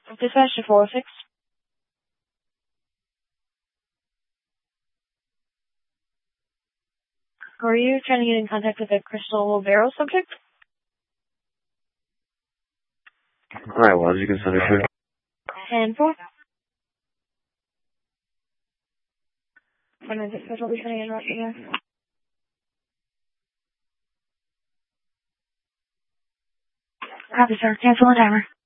Dispatch to 406. Are you trying to get in contact with a Crystal Barrel subject? I was. You can send it through. 10-4. When is it scheduled to be sending in right here? Copy, sir. Cancel the timer.